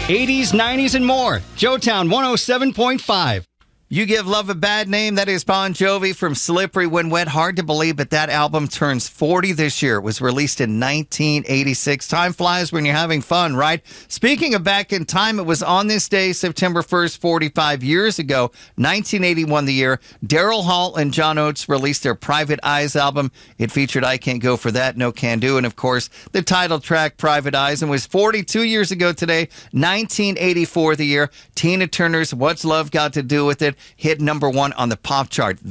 80s, 90s, and more. Joetown 107.5. You Give Love a Bad Name. That is Bon Jovi from Slippery When Wet. Hard to believe, but that album turns 40 this year. It was released in 1986. Time flies when you're having fun, right? Speaking of back in time, it was on this day, September 1st, 45 years ago, 1981 the year, Daryl Hall and John Oates released their Private Eyes album. It featured I Can't Go For That, No Can Do, and of course, the title track, Private Eyes, and was 42 years ago today, 1984 the year. Tina Turner's What's Love Got to Do With It hit number 1 on the pop chart.